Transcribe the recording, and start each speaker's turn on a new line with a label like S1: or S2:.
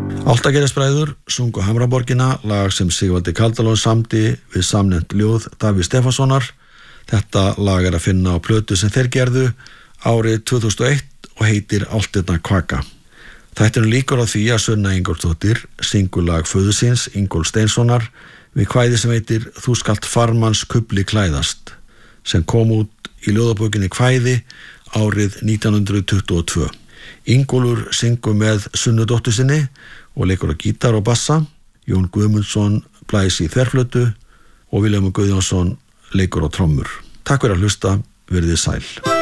S1: Álftagerðisbræður sungu Hamraborgina, lag sem Sigvaldi Kaldalón samdi við samnefnt ljóð Davíðs Stefánssonar. Þetta lag að finna á plötu sem þeir gerðu árið 2001 og heitir Álftirnar kvaka. Þetta líkur á því að Sunna Ingólfsdóttir syngur lag föður síns, Ingólfs Steinssonar, við kvæði sem heitir Þú skalt farmanns kubli klæðast, sem kom út í ljóðabókinni Kvæði árið 1922. Ingólfur syngur með Sunnu dóttur sinni og leikur á gítar og bassa, Jón Guðmundsson blæs í þverflötu og Vilhjálmur Guðjónsson leikur á trommur. Takk fyrir að hlusta, verið þið sæl.